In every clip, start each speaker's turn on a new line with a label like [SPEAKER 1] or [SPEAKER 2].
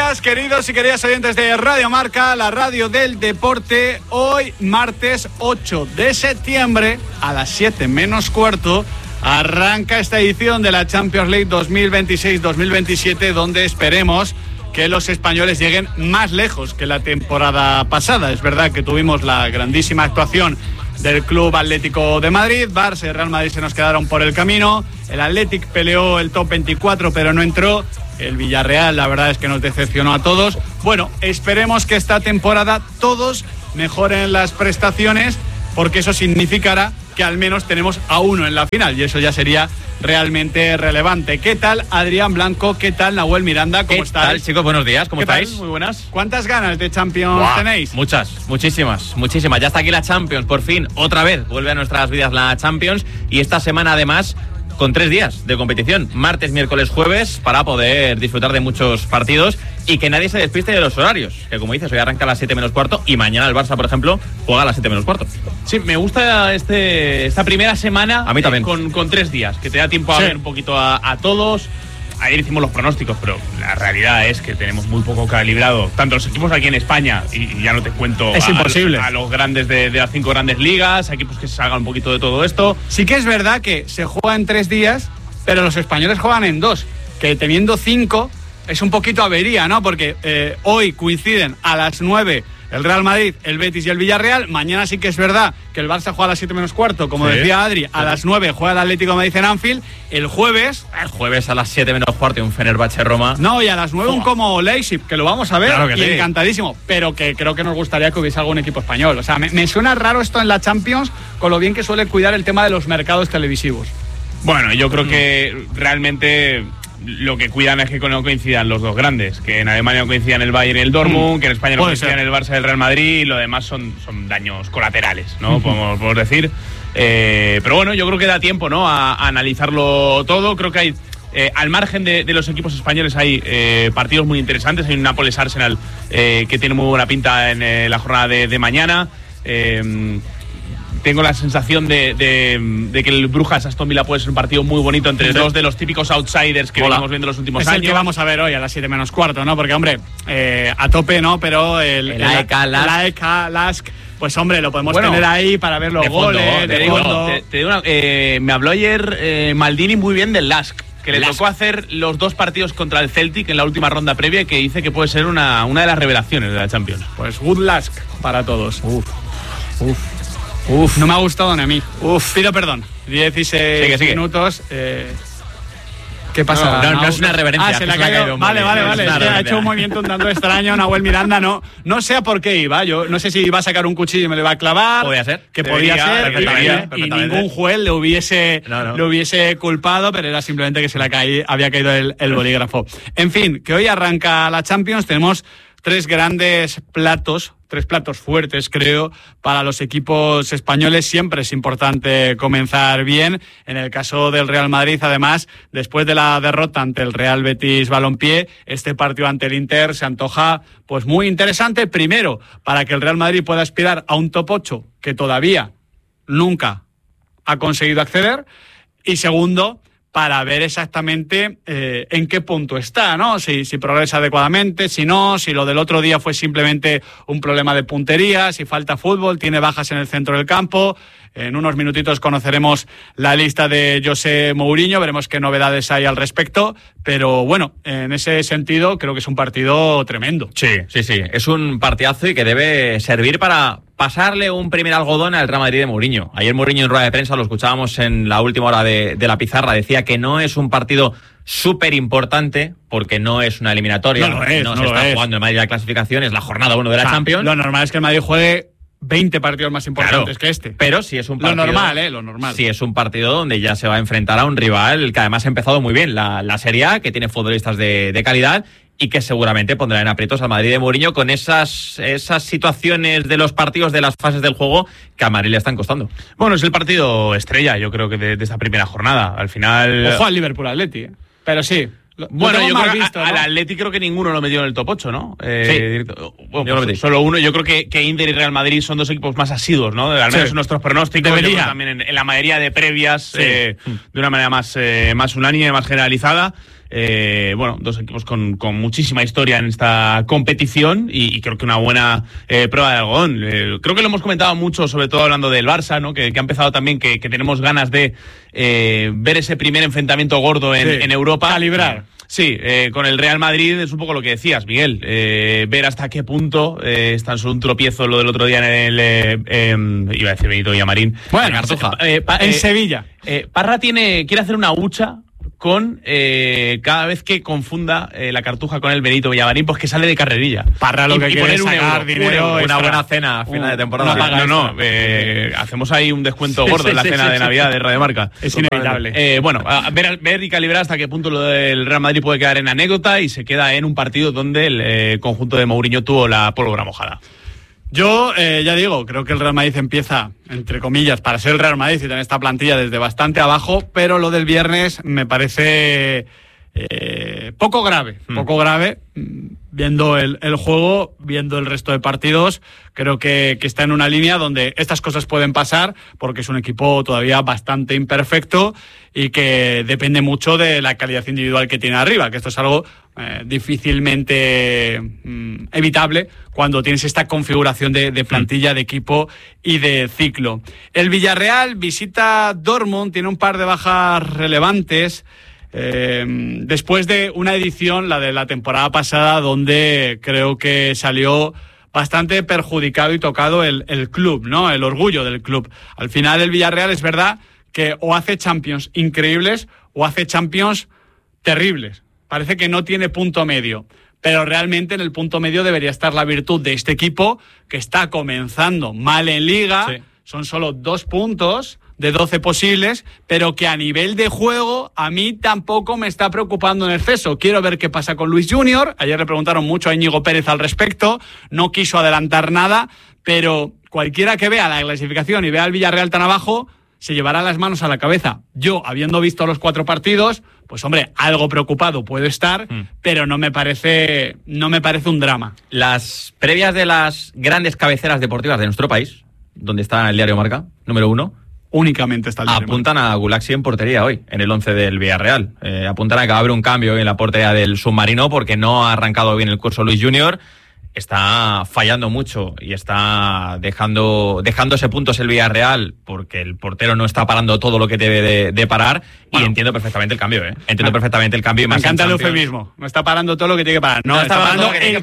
[SPEAKER 1] días, queridos y queridas oyentes de Radio Marca, la radio del deporte. Hoy, martes 8 de septiembre, a las 7 menos cuarto, arranca esta edición de la Champions League 2026-2027, donde esperemos que los españoles lleguen más lejos que la temporada pasada. Es verdad que tuvimos la grandísima actuación del Club Atlético de Madrid. Barça y Real Madrid se nos quedaron por el camino. El Athletic peleó el top 24, pero no entró. El Villarreal, la verdad es que nos decepcionó a todos. Bueno, esperemos que esta temporada todos mejoren las prestaciones, porque eso significará que al menos tenemos a uno en la final, y eso ya sería realmente relevante. ¿Qué tal, Adrián Blanco? ¿Qué tal, Nahuel Miranda? ¿Cómo estáis?
[SPEAKER 2] ¿Qué tal, chicos? Buenos días, ¿cómo estáis?
[SPEAKER 1] Muy buenas. ¿Cuántas ganas de Champions tenéis?
[SPEAKER 2] Muchísimas. Ya está aquí la Champions, por fin, otra vez vuelve a nuestras vidas la Champions, y esta semana además con 3 días de competición, martes, miércoles, jueves, para poder disfrutar de muchos partidos y que nadie se despiste de los horarios, que como dices, hoy arranca a las 7 menos cuarto y mañana el Barça, por ejemplo, juega a las 7 menos cuarto.
[SPEAKER 3] Sí, me gusta esta primera semana.
[SPEAKER 2] A mí también.
[SPEAKER 3] Con 3 días, que te da tiempo a ver un poquito a todos. Ayer hicimos los pronósticos, pero la realidad es que tenemos muy poco calibrado, tanto los equipos aquí en España, y ya no te cuento
[SPEAKER 1] es imposible.
[SPEAKER 3] A los grandes de las 5 grandes ligas, equipos que se salgan un poquito de todo esto.
[SPEAKER 1] Sí que es verdad que se juega en 3 días, pero los españoles juegan en 2, que teniendo 5 es un poquito avería, ¿no? Porque hoy coinciden a las 9 el Real Madrid, el Betis y el Villarreal. Mañana sí que es verdad que el Barça juega a las 7 menos cuarto, como decía Adri, a las 9 juega el Atlético de Madrid en Anfield. El jueves
[SPEAKER 2] a las 7 menos cuarto y un Fenerbahce Roma.
[SPEAKER 1] No, y a las 9 un como Leipzig, que lo vamos a ver,
[SPEAKER 2] claro que
[SPEAKER 1] y
[SPEAKER 2] sí.
[SPEAKER 1] Encantadísimo, pero que creo que nos gustaría que hubiese algún equipo español. O sea, me suena raro esto en la Champions, con lo bien que suele cuidar el tema de los mercados televisivos.
[SPEAKER 3] Bueno, yo creo que realmente lo que cuidan es que no coincidan los dos grandes, que en Alemania no coincidan el Bayern y el Dortmund, que en España no coincidan el Barça y el Real Madrid, y lo demás son daños colaterales, ¿no? Podemos decir. Pero bueno, yo creo que da tiempo, ¿no? a analizarlo todo. Creo que hay, al margen de los equipos españoles, hay partidos muy interesantes. Hay un Nápoles-Arsenal que tiene muy buena pinta en la jornada de mañana. Tengo la sensación de que el Brujas-Aston Villa puede ser un partido muy bonito entre dos de los típicos outsiders que venimos viendo los últimos años.
[SPEAKER 1] Es el que vamos a ver hoy a las 7 menos cuarto, ¿no? Porque, hombre, a tope, ¿no? Pero el AEK Lask, pues, hombre, lo podemos tener ahí para ver los goles.
[SPEAKER 3] Te digo me habló ayer Maldini muy bien del Lask, que le tocó hacer los 2 partidos contra el Celtic en la última ronda previa, y que dice que puede ser una de las revelaciones de la Champions.
[SPEAKER 1] Pues good Lask para todos. No me ha gustado ni a mí. Pido perdón. 16 minutos. ¿Qué pasa?
[SPEAKER 2] No es una reverencia.
[SPEAKER 1] Se le ha caído. Vale. Ha hecho un movimiento un tanto extraño. Nahuel Miranda no sé a por qué iba. Yo no sé si iba a sacar un cuchillo y me lo iba a clavar.
[SPEAKER 2] Podía ser.
[SPEAKER 1] Que podía ser.
[SPEAKER 2] Perfectamente.
[SPEAKER 1] Y ningún juez le hubiese culpado, pero era simplemente que había caído el bolígrafo. En fin, que hoy arranca la Champions. Tenemos 3 grandes platos. 3 platos fuertes, creo, para los equipos españoles. Siempre es importante comenzar bien. En el caso del Real Madrid, además, después de la derrota ante el Real Betis Balompié, este partido ante el Inter se antoja pues muy interesante. Primero, para que el Real Madrid pueda aspirar a un top 8, que todavía nunca ha conseguido acceder. Y segundo, para ver exactamente en qué punto está, ¿no? Si progresa adecuadamente, si no, si lo del otro día fue simplemente un problema de puntería, si falta fútbol, tiene bajas en el centro del campo. En unos minutitos conoceremos la lista de José Mourinho, veremos qué novedades hay al respecto, pero bueno, en ese sentido creo que es un partido tremendo.
[SPEAKER 2] Sí, es un partidazo y que debe servir para pasarle un primer algodón al Real Madrid de Mourinho. Ayer Mourinho en rueda de prensa, lo escuchábamos en la última hora de la pizarra, decía que no es un partido súper importante porque no es una eliminatoria, no se está jugando el Madrid la clasificación, es la jornada 1 de la Champions.
[SPEAKER 1] Lo normal es que el Madrid juegue 20 partidos más importantes que este.
[SPEAKER 2] Pero si es un partido,
[SPEAKER 1] lo normal.
[SPEAKER 2] Si es un partido donde ya se va a enfrentar a un rival que además ha empezado muy bien la Serie A, que tiene futbolistas de calidad y que seguramente pondrá en aprietos al Madrid de Mourinho con esas situaciones de los partidos, de las fases del juego que a Madrid le están costando.
[SPEAKER 3] Bueno, es el partido estrella, yo creo que de esta primera jornada. Al final...
[SPEAKER 1] Ojo al Liverpool-Atleti, pero sí.
[SPEAKER 3] Bueno, yo creo que al Atleti creo que ninguno lo metió en el top 8, ¿no? Bueno, pues solo uno. Yo creo que Inter y Real Madrid son 2 equipos más asiduos, ¿no? Al menos en nuestros pronósticos. También en la mayoría de previas, de una manera más unánime, más generalizada. Bueno, dos equipos con muchísima historia en esta competición y creo que una buena prueba de algodón. Creo que lo hemos comentado mucho, sobre todo hablando del Barça, ¿no? Que ha empezado también, que tenemos ganas de ver ese primer enfrentamiento gordo en Europa.
[SPEAKER 1] Calibrar.
[SPEAKER 3] Sí, con el Real Madrid es un poco lo que decías, Miguel. Ver hasta qué punto es tan solo un tropiezo lo del otro día en el... iba a decir Benito Villamarín.
[SPEAKER 1] Bueno, Cartuja. En Sevilla.
[SPEAKER 3] Parra quiere hacer una hucha con cada vez que confunda la Cartuja con el Benito Villamarín, pues que sale de carrerilla.
[SPEAKER 1] Parra lo que quiere es sacar dinero,
[SPEAKER 2] una buena cena a final de temporada.
[SPEAKER 3] Hacemos ahí un descuento gordo en la cena de Navidad de Radio Marca.
[SPEAKER 1] Es inevitable.
[SPEAKER 3] Bueno, ver y calibrar hasta qué punto lo del Real Madrid puede quedar en anécdota y se queda en un partido donde el conjunto de Mourinho tuvo la pólvora mojada.
[SPEAKER 1] Yo, ya digo, creo que el Real Madrid empieza, entre comillas, para ser el Real Madrid y tener esta plantilla desde bastante abajo, pero lo del viernes me parece poco grave, viendo el juego, viendo el resto de partidos. Creo que está en una línea donde estas cosas pueden pasar porque es un equipo todavía bastante imperfecto y que depende mucho de la calidad individual que tiene arriba, que esto es algo difícilmente evitable cuando tienes esta configuración de plantilla, de equipo y de ciclo. El Villarreal visita Dortmund, tiene un par de bajas relevantes. Después de una edición, la de la temporada pasada, donde creo que salió bastante perjudicado y tocado el club, ¿no? El orgullo del club. Al final el Villarreal es verdad que o hace Champions increíbles o hace Champions terribles. Parece que no tiene punto medio, pero realmente en el punto medio debería estar la virtud de este equipo que está comenzando mal en Liga. Sí. Son solo 2 puntos de 12 posibles, pero que a nivel de juego a mí tampoco me está preocupando en exceso. Quiero ver qué pasa con Luis Junior. Ayer le preguntaron mucho a Íñigo Pérez al respecto, no quiso adelantar nada, pero cualquiera que vea la clasificación y vea al Villarreal tan abajo se llevará las manos a la cabeza. Yo, habiendo visto los 4 partidos, pues hombre, algo preocupado puedo estar, pero no me parece un drama.
[SPEAKER 2] Las previas de las grandes cabeceras deportivas de nuestro país, donde está el diario Marca, número 1,
[SPEAKER 1] únicamente está el diario
[SPEAKER 2] apuntan
[SPEAKER 1] Marca.
[SPEAKER 2] A Gulaxi en portería hoy, en el 11 del Villarreal. Apuntan a que va a haber un cambio en la portería del submarino porque no ha arrancado bien el curso Luis Junior. Está fallando mucho y está dejándose puntos el Villarreal porque el portero no está parando todo lo que debe de parar. Bueno, y entiendo perfectamente el cambio, Entiendo perfectamente el cambio.
[SPEAKER 1] Me encanta el eufemismo. No está parando todo lo que tiene que parar. No está parando el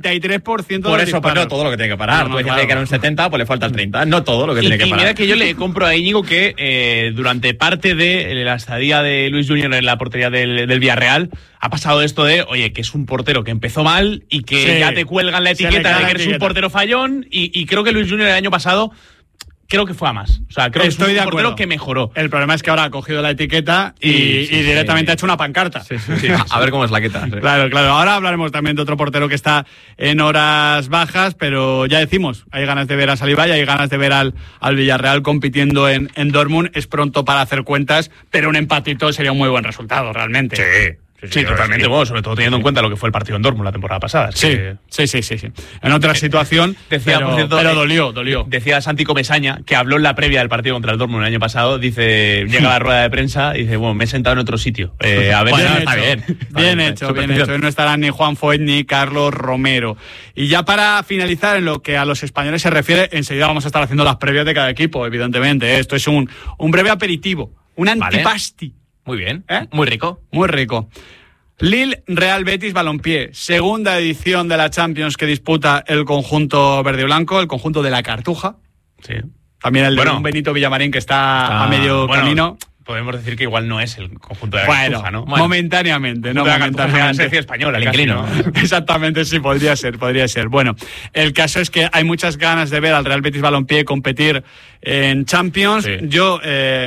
[SPEAKER 1] 43%
[SPEAKER 2] Por eso, pues no todo lo que tiene que parar. Tú decías que era un 70, pues le falta el 30. No todo lo que tiene que parar.
[SPEAKER 3] Y mira que yo le compro a Íñigo que durante parte de la estadía de Luis Junior en la portería del Villarreal ha pasado esto de, oye, que es un portero que empezó mal y que ya te cuelgan la etiqueta de que eres un portero fallón y creo que Luis Junior el año pasado creo que fue a más. O sea, creo que es un portero que mejoró.
[SPEAKER 1] El problema es que ahora ha cogido la etiqueta y directamente ha hecho una pancarta.
[SPEAKER 2] Sí. A ver cómo es la queta. Sí.
[SPEAKER 1] Claro. Ahora hablaremos también de otro portero que está en horas bajas, pero ya decimos, hay ganas de ver a Saliba y hay ganas de ver al Villarreal compitiendo en Dortmund. Es pronto para hacer cuentas, pero un empatito sería un muy buen resultado, realmente.
[SPEAKER 3] Sí, totalmente. Sí. Bueno, sobre todo teniendo en cuenta lo que fue el partido en Dortmund la temporada pasada.
[SPEAKER 1] Sí. En otra situación,
[SPEAKER 3] decía,
[SPEAKER 1] pero dolió.
[SPEAKER 3] Decía Santi Comesaña, que habló en la previa del partido contra el Dortmund el año pasado, dice, llega a la rueda de prensa y dice, bueno, me he sentado en otro sitio. A ver, está bien.
[SPEAKER 1] Bien hecho. No estarán ni Juan Foyt ni Carlos Romero. Y ya para finalizar, en lo que a los españoles se refiere, enseguida vamos a estar haciendo las previas de cada equipo, evidentemente. Esto es un breve aperitivo, un antipasti.
[SPEAKER 2] Muy bien, muy rico.
[SPEAKER 1] Muy rico. Lille Real Betis Balompié, segunda edición de la Champions que disputa el conjunto verde y blanco, el conjunto de la Cartuja.
[SPEAKER 3] Sí.
[SPEAKER 1] También el de un Benito Villamarín que está a medio camino.
[SPEAKER 3] Podemos decir que igual no es el conjunto de la Cartuja, ¿no?
[SPEAKER 1] Momentáneamente, ¿no? Momentáneamente.
[SPEAKER 3] La selección española,
[SPEAKER 2] el inclino.
[SPEAKER 1] Exactamente, sí, podría ser. Bueno, el caso es que hay muchas ganas de ver al Real Betis Balompié competir en Champions. Sí. Yo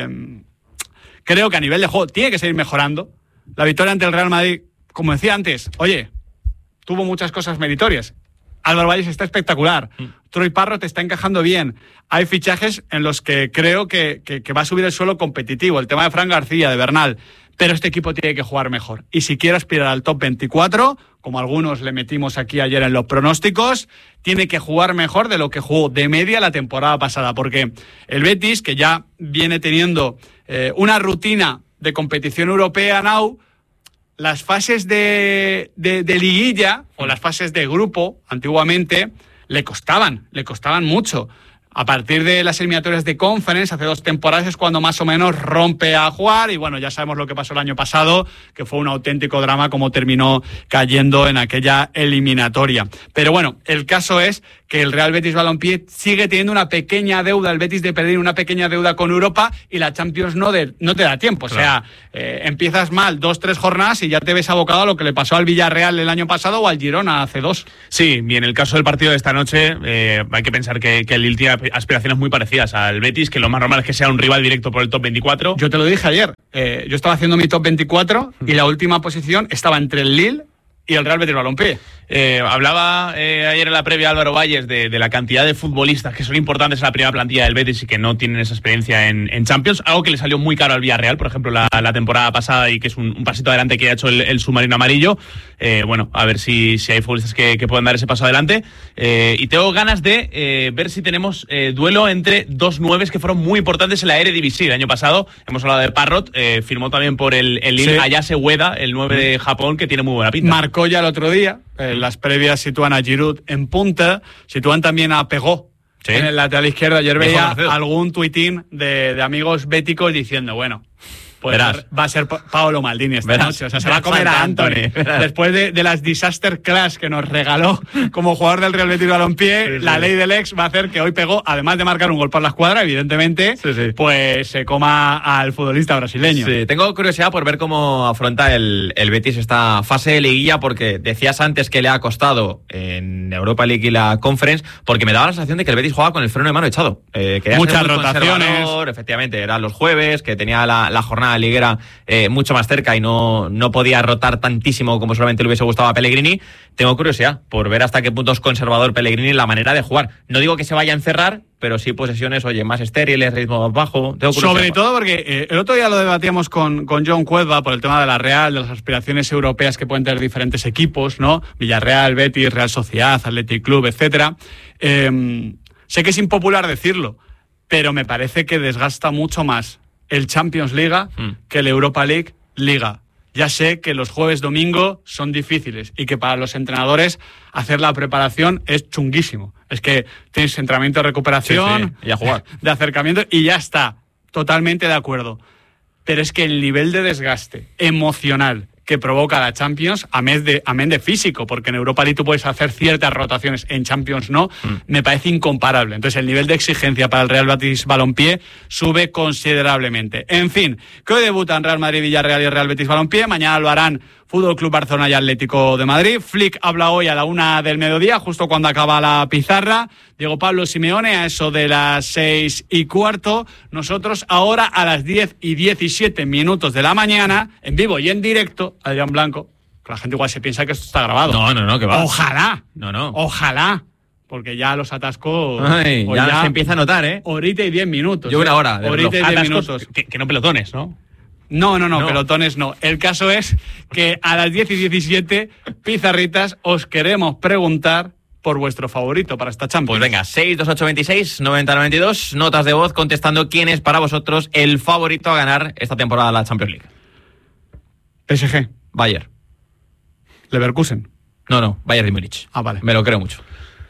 [SPEAKER 1] creo que a nivel de juego tiene que seguir mejorando. La victoria ante el Real Madrid, como decía antes, oye, tuvo muchas cosas meritorias. Álvaro Valles está espectacular. Troy Parrott está encajando bien. Hay fichajes en los que creo que va a subir el suelo competitivo. El tema de Fran García, de Bernal. Pero este equipo tiene que jugar mejor. Y si quiere aspirar al top 24, como algunos le metimos aquí ayer en los pronósticos, tiene que jugar mejor de lo que jugó de media la temporada pasada. Porque el Betis, que ya viene teniendo una rutina de competición europea now, las fases de liguilla o las fases de grupo, antiguamente, le costaban mucho. A partir de las eliminatorias de Conference, hace 2 temporadas es cuando más o menos rompe a jugar y bueno, ya sabemos lo que pasó el año pasado, que fue un auténtico drama como terminó cayendo en aquella eliminatoria. Pero bueno, el caso es que el Real Betis Balompié sigue teniendo una pequeña deuda, el Betis de pedir una pequeña deuda con Europa y la Champions no te da tiempo. O sea, empiezas mal 2-3 jornadas y ya te ves abocado a lo que le pasó al Villarreal el año pasado o al Girona hace 2.
[SPEAKER 3] Sí, y en el caso del partido de esta noche hay que pensar que el Lille tiene aspiraciones muy parecidas al Betis, que lo más normal es que sea un rival directo por el top 24.
[SPEAKER 1] Yo te lo dije ayer, yo estaba haciendo mi top 24 y la última posición estaba entre el Lille y el Real Betis Balompié.
[SPEAKER 3] Hablaba ayer en la previa Álvaro Valles de la cantidad de futbolistas que son importantes en la primera plantilla del Betis y que no tienen esa experiencia en Champions, algo que le salió muy caro al Villarreal, por ejemplo, la temporada pasada, y que es un pasito adelante que ha hecho el submarino amarillo. Bueno, a ver si hay futbolistas que puedan dar ese paso adelante. Y tengo ganas de ver si tenemos duelo entre 2 nueves que fueron muy importantes en la Eredivisie el año pasado. Hemos hablado de Parrot, firmó también por el Lille,
[SPEAKER 1] sí.
[SPEAKER 3] Ayase Ueda, el 9 de Japón, que tiene muy buena pinta.
[SPEAKER 1] Marcó ya el otro día. Las previas sitúan a Giroud en punta, sitúan también a Pegó en el lateral izquierdo. Ayer veía algún tuitín de amigos béticos diciendo, bueno, pues va a ser Paolo Maldini esta noche. O sea, se va a comer a Antony. Después de las disaster class que nos regaló como jugador del Real Betis Balompié, la ley del ex va a hacer que hoy Pegó, además de marcar un gol por la escuadra, evidentemente, pues se coma al futbolista brasileño.
[SPEAKER 2] Sí, tengo curiosidad por ver cómo afronta el Betis esta fase de liguilla, porque decías antes que le ha costado en Europa League y la Conference, porque me daba la sensación de que el Betis jugaba con el freno de mano echado.
[SPEAKER 1] Muchas rotaciones.
[SPEAKER 2] Efectivamente, eran los jueves, que tenía la jornada liguera mucho más cerca y no podía rotar tantísimo como solamente le hubiese gustado a Pellegrini. Tengo curiosidad por ver hasta qué punto es conservador Pellegrini en la manera de jugar. No digo que se vaya a encerrar, pero sí posesiones, más estériles, ritmo más bajo.
[SPEAKER 1] Sobre todo porque el otro día lo debatíamos con John Cueva por el tema de la Real, de las aspiraciones europeas que pueden tener diferentes equipos, ¿no? Villarreal, Betis, Real Sociedad, Athletic Club, etcétera. Sé que es impopular decirlo, pero me parece que desgasta mucho más el Champions Liga que el Europa League Liga. Ya sé que los jueves domingo son difíciles y que para los entrenadores hacer la preparación es chunguísimo. Es que tienes entrenamiento de recuperación,
[SPEAKER 2] y a jugar,
[SPEAKER 1] de acercamiento y ya está. Totalmente de acuerdo. Pero es que el nivel de desgaste emocional que provoca la Champions, amén de físico, porque en Europa League tú puedes hacer ciertas rotaciones, en Champions no, me parece incomparable. Entonces el nivel de exigencia para el Real Betis Balompié sube considerablemente. En fin, que hoy debutan Real Madrid, Villarreal y Real Betis Balompié, mañana lo harán Fútbol Club Barcelona y Atlético de Madrid. Flick habla hoy a la 1 del mediodía, justo cuando acaba la pizarra. Diego Pablo Simeone a eso de las 6:15. Nosotros ahora a las 10:17 de la mañana, en vivo y en directo, Adrián Blanco. La gente igual se piensa que esto está grabado.
[SPEAKER 2] No, que va.
[SPEAKER 1] Ojalá.
[SPEAKER 2] No.
[SPEAKER 1] Ojalá. Porque ya los atascos...
[SPEAKER 2] ya se empieza a notar, ¿eh?
[SPEAKER 1] Horita y 10 minutos.
[SPEAKER 2] Yo una hora.
[SPEAKER 1] Horita y 10 minutos.
[SPEAKER 3] Que no pelotones, ¿no?
[SPEAKER 1] No, pelotones no. El caso es que a las 10:17, pizarritas, os queremos preguntar por vuestro favorito para esta Champions.
[SPEAKER 2] Pues venga, 62826-9092, notas de voz contestando quién es para vosotros el favorito a ganar esta temporada de la Champions League.
[SPEAKER 1] PSG.
[SPEAKER 2] Bayern.
[SPEAKER 1] Leverkusen.
[SPEAKER 2] No, Bayern de Múnich.
[SPEAKER 1] Vale.
[SPEAKER 2] Me lo creo mucho.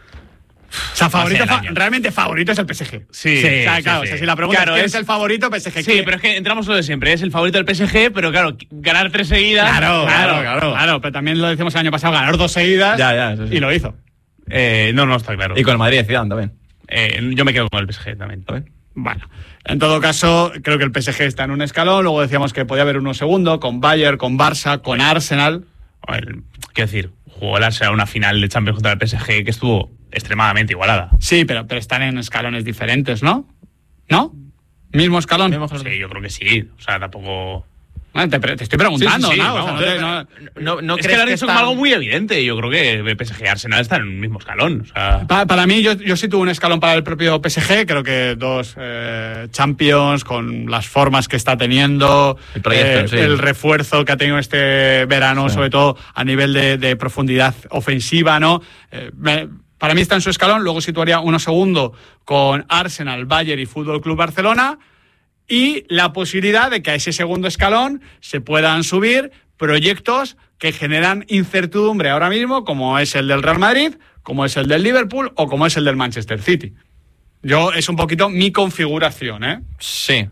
[SPEAKER 1] O sea, realmente favorito es el PSG.
[SPEAKER 3] Sí.
[SPEAKER 1] O sea, claro, o sea, si la pregunta es quién es el favorito, PSG.
[SPEAKER 3] Sí, pero es que entramos lo de siempre. Es el favorito del PSG, pero claro, ganar 3 seguidas.
[SPEAKER 1] Claro, pero también lo decimos el año pasado, ganar 2 seguidas.
[SPEAKER 2] Eso sí.
[SPEAKER 1] Y lo hizo.
[SPEAKER 3] No, está claro.
[SPEAKER 2] Y con el Madrid de Zidane también.
[SPEAKER 3] Yo me quedo con el PSG también.
[SPEAKER 1] Bueno, en todo caso, creo que el PSG está en un escalón. Luego decíamos que podía haber uno segundo, con Bayern, con Barça, con Arsenal.
[SPEAKER 3] Quiero decir, jugó el Arsenal una final de Champions contra el PSG que estuvo extremadamente igualada.
[SPEAKER 1] Sí, pero están en escalones diferentes, ¿no? ¿No? ¿Mismo escalón?
[SPEAKER 3] Sí, yo creo que sí. O sea, tampoco...
[SPEAKER 1] Bueno, te estoy preguntando,
[SPEAKER 3] sí,
[SPEAKER 1] ¿no?
[SPEAKER 3] No,
[SPEAKER 1] o sea,
[SPEAKER 3] no es que lo han dicho como algo muy evidente. Yo creo que el PSG y Arsenal están en el mismo escalón. O sea...
[SPEAKER 1] Para mí, yo sí tuve un escalón para el propio PSG. Creo que 2 Champions con las formas que está teniendo,
[SPEAKER 2] el proyecto,
[SPEAKER 1] el refuerzo que ha tenido este verano, sobre todo a nivel de profundidad ofensiva, ¿no? Para mí está en su escalón. Luego situaría uno segundo con Arsenal, Bayern y Fútbol Club Barcelona. Y la posibilidad de que a ese segundo escalón se puedan subir proyectos que generan incertidumbre ahora mismo, como es el del Real Madrid, como es el del Liverpool o como es el del Manchester City. Es un poquito mi configuración, ¿eh?
[SPEAKER 2] Sí.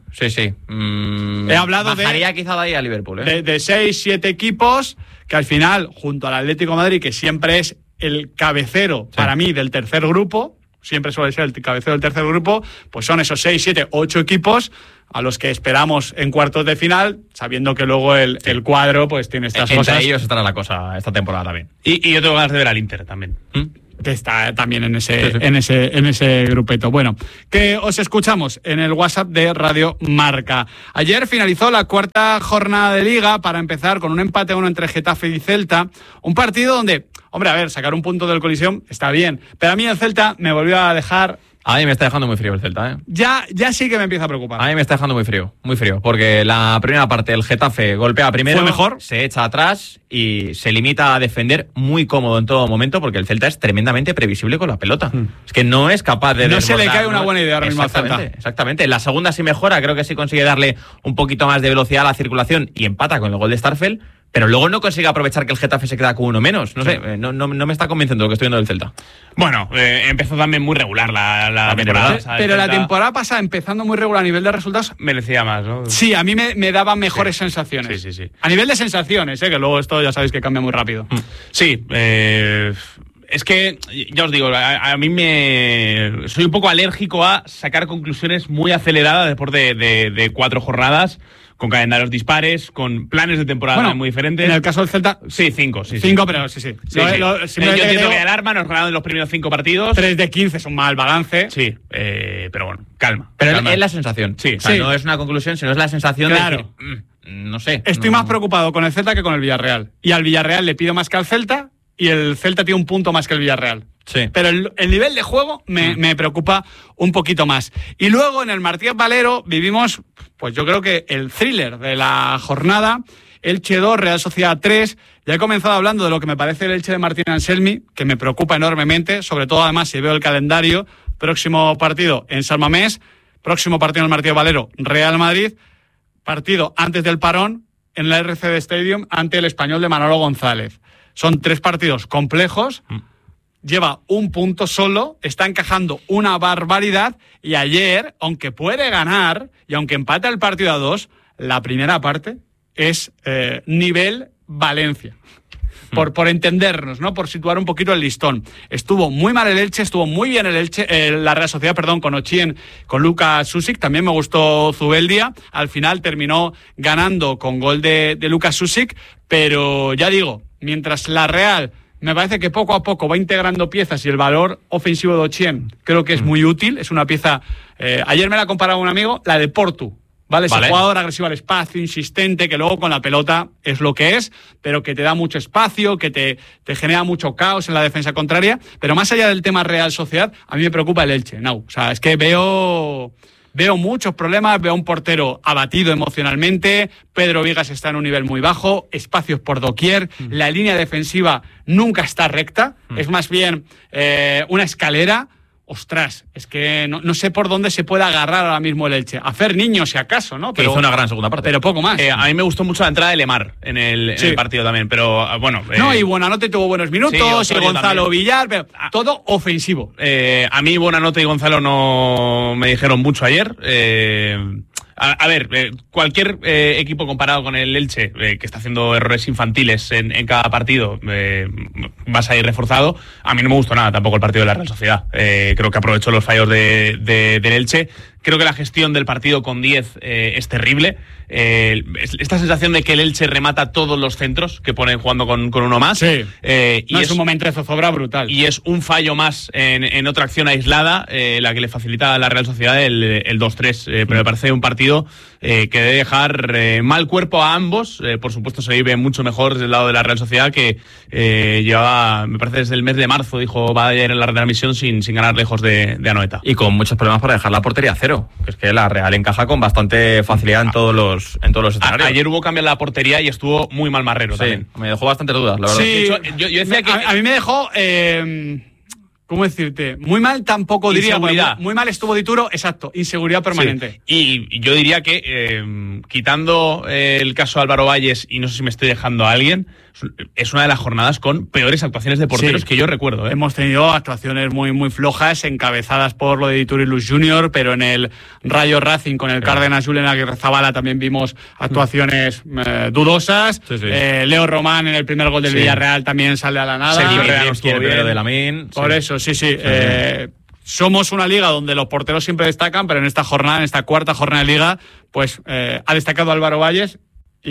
[SPEAKER 1] He hablado
[SPEAKER 2] bajaría quizá de ahí a Liverpool, ¿eh?
[SPEAKER 1] De 6-7 equipos que al final, junto al Atlético de Madrid, que siempre es el cabecero para mí del tercer grupo, siempre suele ser el cabecero del tercer grupo, pues son esos 6, 7, 8 equipos a los que esperamos en cuartos de final, sabiendo que luego el cuadro pues tiene estas cosas.
[SPEAKER 2] Entre ellos estará la cosa esta temporada también.
[SPEAKER 3] Y yo tengo ganas de ver al Inter también.
[SPEAKER 1] Que está también en ese grupeto. Bueno, que os escuchamos en el WhatsApp de Radio Marca. Ayer finalizó la cuarta jornada de Liga para empezar con un empate 1 entre Getafe y Celta. Un partido donde, hombre, a ver, sacar un punto del Coliseum está bien, pero a mí el Celta me volvió a dejar...
[SPEAKER 2] A mí me está dejando muy frío el Celta, ¿eh?
[SPEAKER 1] Ya sí que me empieza a preocupar.
[SPEAKER 2] A mí me está dejando muy frío, porque la primera parte el Getafe golpea primero,
[SPEAKER 1] fue mejor,
[SPEAKER 2] se echa atrás y se limita a defender muy cómodo en todo momento, porque el Celta es tremendamente previsible con la pelota. Es que no es capaz de
[SPEAKER 1] desbordar, se le cae una buena idea ahora mismo al Celta.
[SPEAKER 2] Exactamente. La segunda sí mejora, creo que sí consigue darle un poquito más de velocidad a la circulación y empata con el gol de Starfelt. Pero luego no consigue aprovechar que el Getafe se queda con uno menos. No sé, no me está convenciendo lo que estoy viendo del Celta.
[SPEAKER 3] Bueno, empezó también muy regular la temporada.
[SPEAKER 1] Pero la temporada pasada, empezando muy regular a nivel de resultados,
[SPEAKER 3] merecía más, ¿no?
[SPEAKER 1] Sí, a mí me daba mejores sensaciones.
[SPEAKER 3] Sí.
[SPEAKER 1] A nivel de sensaciones, que luego esto ya sabéis que cambia muy rápido.
[SPEAKER 3] Sí, es que, ya os digo, a mí soy un poco alérgico a sacar conclusiones muy aceleradas después de 4 jornadas, con calendarios dispares, con planes de temporada muy diferentes.
[SPEAKER 1] En el caso del Celta...
[SPEAKER 3] Sí, 5.
[SPEAKER 1] 5, pero sí.
[SPEAKER 3] Yo entiendo que alarma, nos ganaron los primeros 5 partidos.
[SPEAKER 1] 3 de 15 es un mal balance.
[SPEAKER 3] Sí, pero bueno, calma.
[SPEAKER 2] Pero
[SPEAKER 3] calma.
[SPEAKER 2] Es la sensación.
[SPEAKER 3] Sí.
[SPEAKER 2] O sea, no es una conclusión, sino es la sensación de decir, no sé.
[SPEAKER 1] Estoy más preocupado con el Celta que con el Villarreal. Y al Villarreal le pido más que al Celta, y el Celta tiene un punto más que el Villarreal.
[SPEAKER 2] Sí.
[SPEAKER 1] Pero el nivel de juego me preocupa un poquito más. Y luego en el Martínez Valero vivimos, pues yo creo que el thriller de la jornada, Elche 2, Real Sociedad 3. Ya he comenzado hablando de lo que me parece el Elche de Martín Anselmi, que me preocupa enormemente, sobre todo además si veo el calendario. Próximo partido en San Mamés, próximo partido en el Martínez Valero, Real Madrid, partido antes del parón en la RCD Stadium ante el Español de Manolo González. Son 3 partidos complejos. Lleva un punto solo, está encajando una barbaridad, y ayer, aunque puede ganar y aunque empate el partido a 2, la primera parte es nivel Valencia. Por entendernos, ¿no? Por situar un poquito el listón. Estuvo muy mal el Elche, estuvo muy bien el Elche, la Real Sociedad, con Ochien, con Lucas Susic. También me gustó Zubeldia. Al final terminó ganando con gol de Lucas Susic, pero ya digo, mientras la Real me parece que poco a poco va integrando piezas y el valor ofensivo de Ochien creo que es muy útil, es una pieza... ayer me la comparaba un amigo, la de Portu. ¿Vale? Ese jugador agresivo al espacio, insistente, que luego con la pelota es lo que es, pero que te da mucho espacio, que te genera mucho caos en la defensa contraria. Pero más allá del tema Real Sociedad, a mí me preocupa el Elche, ¿no? O sea, es que veo muchos problemas, veo a un portero abatido emocionalmente, Pedro Vigas está en un nivel muy bajo, espacios por doquier, la línea defensiva nunca está recta, es más bien una escalera. Ostras, es que no sé por dónde se puede agarrar ahora mismo el Elche. A Fer Niño, si acaso, ¿no?
[SPEAKER 2] Pero hizo una gran segunda parte.
[SPEAKER 1] Pero poco más.
[SPEAKER 3] A mí me gustó mucho la entrada de Lemar en el partido también, pero bueno...
[SPEAKER 1] y Buonanotte tuvo buenos minutos, y Gonzalo también. Villar, pero todo ofensivo.
[SPEAKER 3] A mí Buonanotte y Gonzalo no me dijeron mucho ayer. A ver, cualquier equipo comparado con el Elche, que está haciendo errores infantiles en cada partido, vas a ir reforzado. A mí no me gustó nada tampoco el partido de la Real Sociedad. Creo que aprovechó los fallos del Elche. Creo que la gestión del partido con 10 es terrible. Esta sensación de que el Elche remata todos los centros que ponen jugando con uno más.
[SPEAKER 1] Sí. Es un momento de zozobra brutal.
[SPEAKER 3] Y es un fallo más en otra acción aislada, la que le facilita a la Real Sociedad el 2-3. Pero me parece un partido que debe dejar mal cuerpo a ambos. Por supuesto se vive mucho mejor desde el lado de la Real Sociedad, que llevaba, me parece desde el mes de marzo, dijo, va a ir en la retransmisión sin ganar lejos de Anoeta.
[SPEAKER 2] Y con muchos problemas para dejar la portería a cero. Que es que la Real encaja con bastante facilidad en todos los escenarios.
[SPEAKER 3] Ayer hubo cambio en la portería y estuvo muy mal Marrero también.
[SPEAKER 2] Me dejó bastantes dudas, la verdad.
[SPEAKER 1] Sí,
[SPEAKER 3] yo decía que...
[SPEAKER 1] A mí me dejó... ¿Cómo decirte? Muy mal tampoco diría. Muy mal estuvo Dituro, exacto, inseguridad permanente.
[SPEAKER 3] Sí. Y yo diría que, quitando el caso Álvaro Valles, y no sé si me estoy dejando a alguien, es una de las jornadas con peores actuaciones de porteros que yo recuerdo.
[SPEAKER 1] Hemos tenido actuaciones muy, muy flojas, encabezadas por lo de Dituro y Luz Junior, pero en el Rayo Racing con el Cárdenas Julen Aguirrezabala también vimos actuaciones dudosas. Sí. Leo Román en el primer gol del Villarreal también sale a la nada.
[SPEAKER 2] De Lamine.
[SPEAKER 1] Por eso, sí. Somos una liga donde los porteros siempre destacan, pero en esta jornada, en esta cuarta jornada de liga, pues ha destacado Álvaro Valles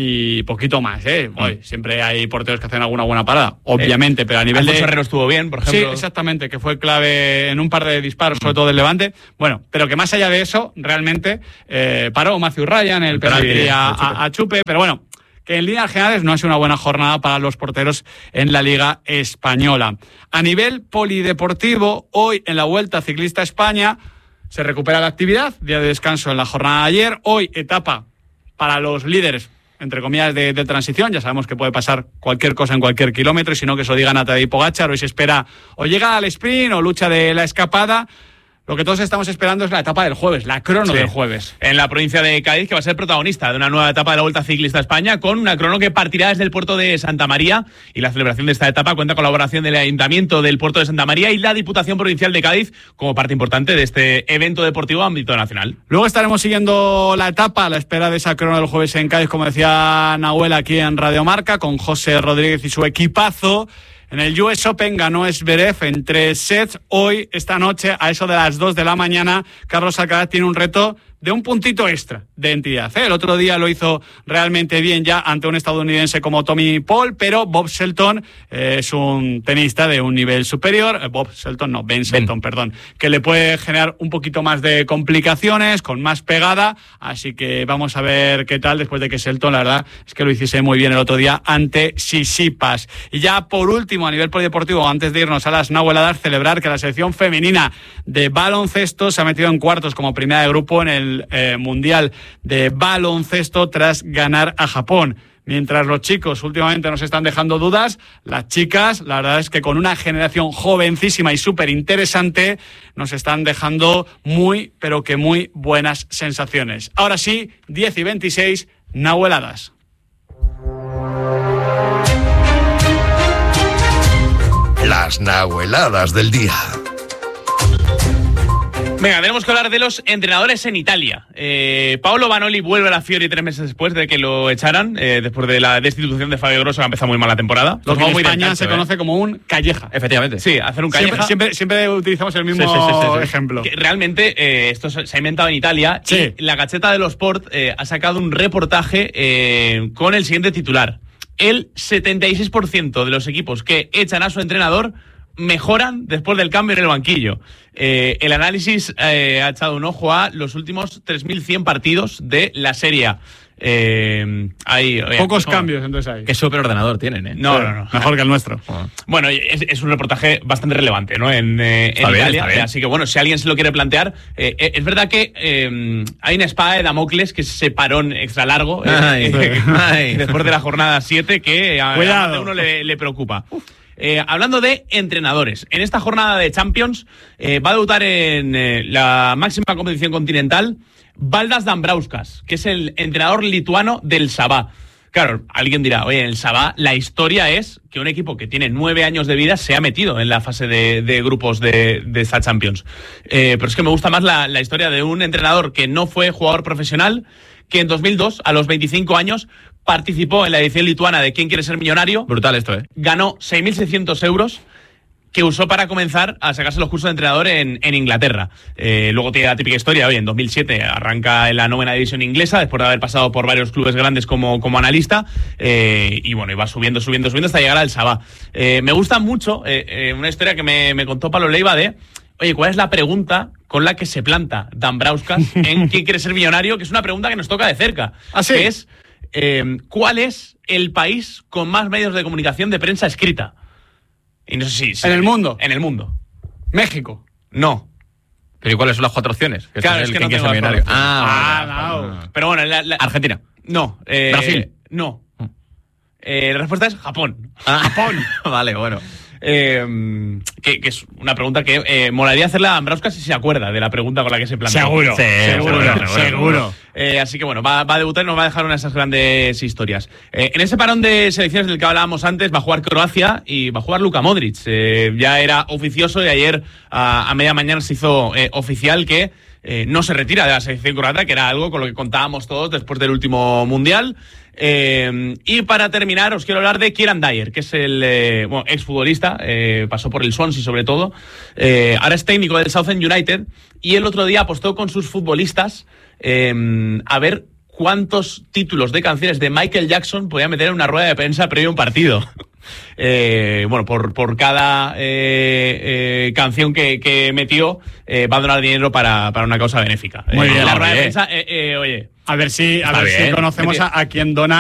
[SPEAKER 1] y poquito más, Hoy siempre hay porteros que hacen alguna buena parada, obviamente, pero a nivel
[SPEAKER 3] Alfonso Herrero estuvo bien, por ejemplo.
[SPEAKER 1] Sí, exactamente, que fue clave en un par de disparos, sobre todo del Levante. Bueno, pero que más allá de eso, realmente paró Matthew Ryan, el penalti a Chupe, pero bueno, que en líneas generales no ha sido una buena jornada para los porteros en la Liga Española. A nivel polideportivo, hoy en la Vuelta Ciclista España se recupera la actividad, día de descanso en la jornada de ayer. Hoy etapa para los líderes, entre comillas, de transición. Ya sabemos que puede pasar cualquier cosa en cualquier kilómetro, y si no, que se lo digan a Tadej Pogačar. Hoy se espera o llega al sprint o lucha de la escapada. Lo que todos estamos esperando es la etapa del jueves, la crono del jueves.
[SPEAKER 3] En la provincia de Cádiz, que va a ser protagonista de una nueva etapa de la Vuelta Ciclista España, con una crono que partirá desde el puerto de Santa María. Y la celebración de esta etapa cuenta con la colaboración del Ayuntamiento del puerto de Santa María y la Diputación Provincial de Cádiz como parte importante de este evento deportivo a ámbito nacional.
[SPEAKER 1] Luego estaremos siguiendo la etapa a la espera de esa crono del jueves en Cádiz, como decía Nahuel aquí en Radio Marca, con José Rodríguez y su equipazo. En el US Open ganó Zverev en 3 sets. Hoy, esta noche, a eso de las 2 de la mañana, Carlos Alcaraz tiene un reto de un puntito extra de entidad. El otro día lo hizo realmente bien ya ante un estadounidense como Tommy Paul, pero Bob Shelton es un tenista de un nivel superior. Ben Shelton, perdón, que le puede generar un poquito más de complicaciones, con más pegada, así que vamos a ver qué tal después de que Shelton, la verdad, es que lo hiciese muy bien el otro día ante Tsitsipas. Y ya por último, a nivel polideportivo, antes de irnos a las nahueladas, celebrar que la selección femenina de baloncesto se ha metido en cuartos como primera de grupo en el Mundial de Baloncesto tras ganar a Japón. Mientras los chicos últimamente nos están dejando dudas, las chicas, la verdad es que con una generación jovencísima y súper interesante, nos están dejando muy, pero que muy buenas sensaciones. Ahora sí, 10:26, nahueladas.
[SPEAKER 4] Las nahueladas del día.
[SPEAKER 3] Venga, tenemos que hablar de los entrenadores en Italia. Paolo Vanoli vuelve a la Fiori 3 meses después de que lo echaran, después de la destitución de Fabio Grosso, que ha empezado muy mal la temporada.
[SPEAKER 1] Lo que en España se conoce como un calleja.
[SPEAKER 2] Efectivamente.
[SPEAKER 3] Sí, hacer un calleja.
[SPEAKER 1] Siempre utilizamos el mismo ejemplo.
[SPEAKER 3] Que realmente esto se ha inventado en Italia, y la Gazzetta dello Sport ha sacado un reportaje con el siguiente titular. El 76% de los equipos que echan a su entrenador mejoran después del cambio en el banquillo. El análisis ha echado un ojo a los últimos 3.100 partidos de la Serie A.
[SPEAKER 1] Pocos cambios, entonces hay.
[SPEAKER 2] Qué superordenador tienen,
[SPEAKER 3] No.
[SPEAKER 1] Mejor que el nuestro.
[SPEAKER 3] Bueno, es un reportaje bastante relevante, ¿no? En Italia. Está bien. Así que bueno, si alguien se lo quiere plantear, es verdad que hay una espada de Damocles, que es ese parón extra largo después de la jornada 7 que a uno le preocupa. Hablando de entrenadores, en esta jornada de Champions va a debutar en la máxima competición continental Valdas Dambrauskas, que es el entrenador lituano del Sabah. Claro, alguien dirá, oye, en el Sabah la historia es que un equipo que tiene 9 años de vida se ha metido en la fase de grupos de esta Champions. Pero es que me gusta más la historia de un entrenador que no fue jugador profesional, que en 2002, a los 25 años, participó en la edición lituana de ¿Quién quiere ser millonario?
[SPEAKER 2] Brutal esto,
[SPEAKER 3] Ganó 6.600 euros que usó para comenzar a sacarse los cursos de entrenador en Inglaterra. Luego tiene la típica historia, en 2007 arranca en la 9ª división inglesa, después de haber pasado por varios clubes grandes como analista, y bueno, y va subiendo hasta llegar al Sabah. Me gusta mucho una historia que me contó Pablo Leiva de... Oye, ¿cuál es la pregunta con la que se planta Dambrauskas en ¿Quién quiere ser millonario? Que es una pregunta que nos toca de cerca.
[SPEAKER 1] ¿Ah, sí?
[SPEAKER 3] Que es, ¿cuál es el país con más medios de comunicación de prensa escrita? Y no sé si...
[SPEAKER 1] ¿En el mundo?
[SPEAKER 3] En el mundo.
[SPEAKER 1] ¿México?
[SPEAKER 3] No.
[SPEAKER 2] ¿Pero y cuáles son las 4 opciones?
[SPEAKER 3] Claro, es que no tengo
[SPEAKER 2] millonario.
[SPEAKER 3] No. Pero bueno...
[SPEAKER 2] Argentina.
[SPEAKER 3] No.
[SPEAKER 2] Brasil.
[SPEAKER 3] No. La respuesta es Japón.
[SPEAKER 1] Japón.
[SPEAKER 2] Vale, bueno.
[SPEAKER 3] que es una pregunta que molaría hacerla a Ambrauskas si se acuerda de la pregunta con la que se plantea.
[SPEAKER 1] Seguro.
[SPEAKER 3] Así que bueno, va a debutar y nos va a dejar una de esas grandes historias. En ese parón de selecciones del que hablábamos antes, va a jugar Croacia y va a jugar Luka Modric. Ya era oficioso y ayer a media mañana se hizo oficial que no se retira de la selección croata, que era algo con lo que contábamos todos después del último Mundial. Y para terminar, os quiero hablar de Kieran Dyer, que es el exfutbolista, pasó por el Swansea sobre todo, ahora es técnico del Southend United, y el otro día apostó con sus futbolistas a ver cuántos títulos de canciones de Michael Jackson podía meter en una rueda de prensa previo a un partido. Por cada canción que metió va a donar dinero para una causa benéfica.
[SPEAKER 1] Muy bien,
[SPEAKER 3] la rueda de prensa, oye,
[SPEAKER 1] a ver si conocemos a quien dona